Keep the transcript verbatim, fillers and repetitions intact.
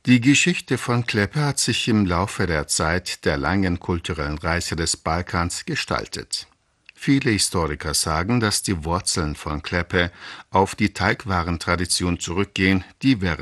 Die Geschichte von Kleppe hat sich im Laufe der Zeit der langen kulturellen Reise des Balkans gestaltet. Viele Historiker sagen, dass die Wurzeln von Kleppe auf die Teigwarentradition zurückgehen, die während